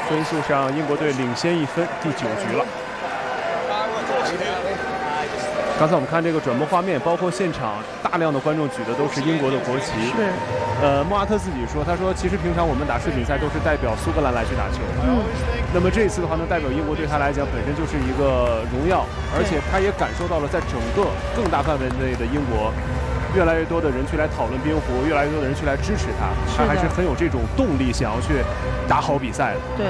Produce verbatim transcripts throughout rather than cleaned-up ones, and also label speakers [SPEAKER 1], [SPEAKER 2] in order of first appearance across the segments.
[SPEAKER 1] 分数上，英国队领先一分，第九局了。刚才我们看这个转播画面，包括现场大量的观众举的都是英国的国旗。
[SPEAKER 2] 是。
[SPEAKER 1] 呃，莫阿特自己说，他说其实平常我们打世锦赛都是代表苏格兰来去打球。
[SPEAKER 2] 嗯。
[SPEAKER 1] 那么这一次的话呢，代表英国对他来讲本身就是一个荣耀，而且他也感受到了在整个更大范围内的英国，越来越多的人去来讨论冰壶，越来越多的人去来支持他，他还是很有这种动力想要去打好比赛的。
[SPEAKER 2] 对。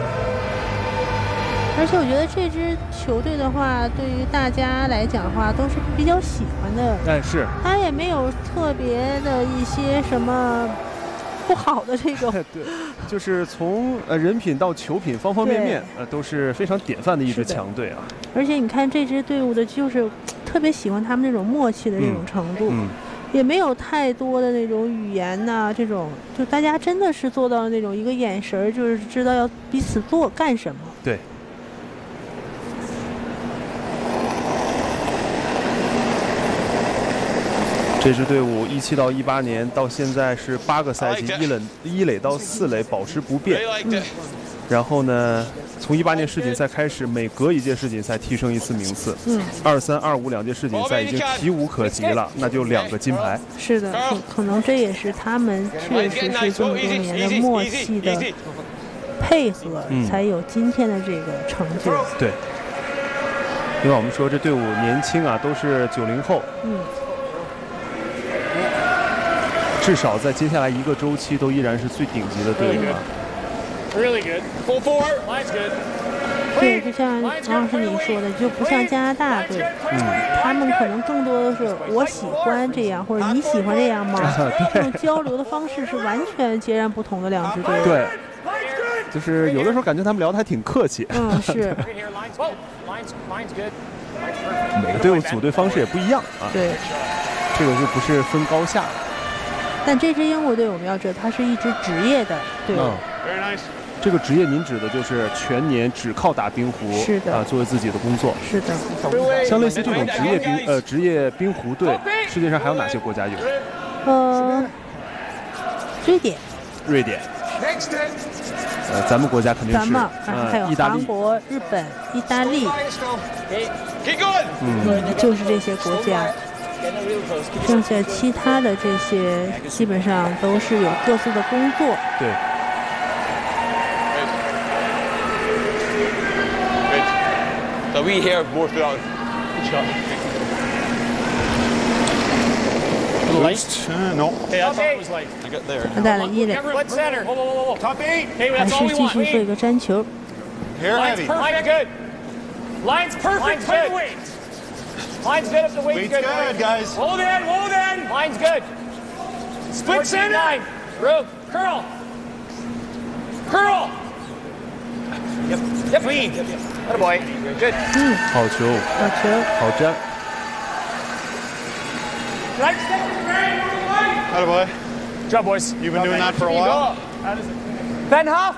[SPEAKER 2] 而且我觉得这支球队的话，对于大家来讲的话，都是比较喜欢的。
[SPEAKER 1] 哎，是。
[SPEAKER 2] 他也没有特别的一些什么不好的这种。
[SPEAKER 1] 对，就是从呃人品到球品方方面面，呃都是非常典范的一支强队啊。
[SPEAKER 2] 而且你看这支队伍的，就是特别喜欢他们那种默契的这种程度。
[SPEAKER 1] 嗯。嗯
[SPEAKER 2] 也没有太多的那种语言呐、啊，这种就大家真的是做到那种一个眼神，就是知道要彼此做干什么。
[SPEAKER 1] 对。这支队伍一七到一八年到现在是八个赛季，一垒一垒到四垒保持不变。
[SPEAKER 2] 嗯、
[SPEAKER 1] 然后呢，从一八年世锦赛开始，每隔一届世锦赛提升一次名次。
[SPEAKER 2] 嗯，
[SPEAKER 1] 二三、二五两届世锦赛已经提无可及了，那就两个金牌。
[SPEAKER 2] 是的，可可能这也是他们确实是这么多年的默契的配合，
[SPEAKER 1] 嗯、
[SPEAKER 2] 才有今天的这个成就。
[SPEAKER 1] 对，因为我们说这队伍年轻啊，都是九零后。
[SPEAKER 2] 嗯。
[SPEAKER 1] 至少在接下来一个周期都依然是最顶级的队伍啊。
[SPEAKER 2] 对，就像王老师你说的，就不像加拿大队，
[SPEAKER 1] 嗯，
[SPEAKER 2] 他们可能更多的是我喜欢这样，或者你喜欢这样吗？这种交流的方式是完全截然不同的两支队伍。
[SPEAKER 1] 对，就是有的时候感觉他们聊得还挺客气。
[SPEAKER 2] 嗯，是。
[SPEAKER 1] 每个队伍组队方式也不一样啊。
[SPEAKER 2] 对，
[SPEAKER 1] 这个就不是分高下。
[SPEAKER 2] 但这支英国队我们要知道，它是一支职业的队伍。
[SPEAKER 1] 嗯，这个职业您指的就是全年只靠打冰壶，
[SPEAKER 2] 是的
[SPEAKER 1] 啊，作为自己的工作。
[SPEAKER 2] 是的。
[SPEAKER 1] 像类似这种职业冰呃职业冰壶队，世界上还有哪些国家有？
[SPEAKER 2] 呃，瑞典。
[SPEAKER 1] 瑞典。呃，咱们国家肯定是。
[SPEAKER 2] 咱们啊，还有韩国、日本、意大利。
[SPEAKER 1] 嗯，
[SPEAKER 2] 就是这些国家。剩下其他的这些基本上都是有各自的工作。
[SPEAKER 1] 对。
[SPEAKER 3] So we here more throughout.
[SPEAKER 4] Light? Uh, no.
[SPEAKER 3] Hey, I thought it was light. I got there.
[SPEAKER 2] 他带了一垒，
[SPEAKER 3] What center? Whoa, whoa, whoa, top eight. Hey,
[SPEAKER 2] 还
[SPEAKER 3] that's
[SPEAKER 2] 是
[SPEAKER 3] all we
[SPEAKER 2] 继
[SPEAKER 3] want.
[SPEAKER 2] 续做一个粘球。
[SPEAKER 4] Hair
[SPEAKER 3] Line's
[SPEAKER 4] heavy.
[SPEAKER 3] perfect. Good. Line's perfect. Line's good. Line's good if the weight's
[SPEAKER 4] Weight's
[SPEAKER 3] good.
[SPEAKER 4] good, guys.
[SPEAKER 3] Hold in, hold in. Line's good. Split center. Nine. Rope. Curl. Curl. Yep. Yep. Clean. Yep, yep. Atta boy. Good.
[SPEAKER 2] 嗯，
[SPEAKER 1] 好球，
[SPEAKER 2] 好球，
[SPEAKER 1] 好粘。
[SPEAKER 3] Right step to the right.
[SPEAKER 4] Atta boy.
[SPEAKER 3] Good job, boys.
[SPEAKER 4] You've been doing that for a while?
[SPEAKER 3] Ben Huff.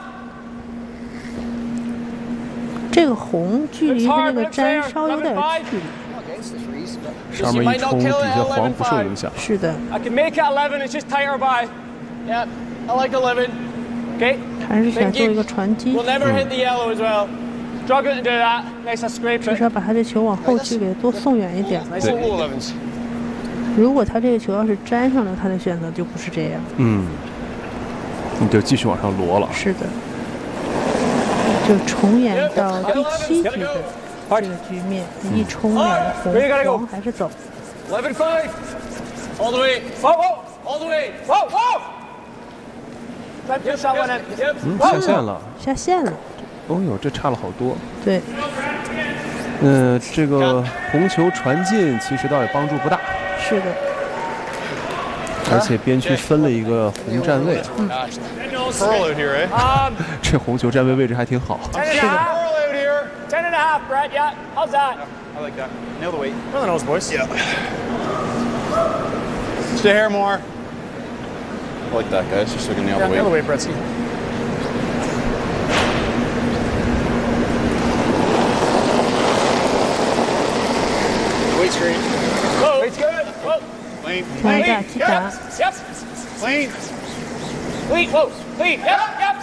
[SPEAKER 2] 这个红距离和那个粘稍有点距离。
[SPEAKER 1] 上面一冲，底下黄不受影响。
[SPEAKER 2] 是的。
[SPEAKER 3] I can make it eleven. It's just tighter by. Yeah, I like eleven. Okay.
[SPEAKER 2] 还是想做一个传击。
[SPEAKER 3] We'll never hit the yellow as well. Struggle to do that. Nice, I scrape
[SPEAKER 2] 至
[SPEAKER 3] it.
[SPEAKER 2] 少把他这球往后区给多送远一点。
[SPEAKER 3] Nice little elevens.
[SPEAKER 2] 如果他这个球要是粘上了，他的选择就不是这样。
[SPEAKER 1] 嗯，你就继续往上挪了。
[SPEAKER 2] 是的。就重演到第七局的这个局面，一冲两红，黄还是走。
[SPEAKER 3] eleven five. All the way. Whoa, whoa. All the way. Whoa, whoa. Yep, shot one in. Yep.
[SPEAKER 1] 嗯，下线了。
[SPEAKER 2] 下线了。
[SPEAKER 1] 哦呦，这差了好多。
[SPEAKER 2] 对。
[SPEAKER 1] 嗯，这个红球传进其实倒也帮助不大。
[SPEAKER 2] 是的。
[SPEAKER 1] 而且边区分了一个红站位。
[SPEAKER 2] 嗯。
[SPEAKER 4] Curl out here, eh?
[SPEAKER 1] 这红球站位位置还挺好。
[SPEAKER 3] 是的。Curl out here. Ten and a half, Brett. Yeah. How's that?
[SPEAKER 4] I like that. Nail the weight.
[SPEAKER 3] Nail the nose, boys.
[SPEAKER 4] Yeah. Stay here more. I like that, guys. Just so we can nail
[SPEAKER 3] Yeah,
[SPEAKER 4] the weight.
[SPEAKER 3] nail the weight, Bretsky. Weight screen. Whoa. Weight's good. Whoa.
[SPEAKER 4] Clean.
[SPEAKER 2] 看一下击打。
[SPEAKER 3] Yep.
[SPEAKER 4] Clean.
[SPEAKER 3] Wait, whoa. Wait. Yep. Yep.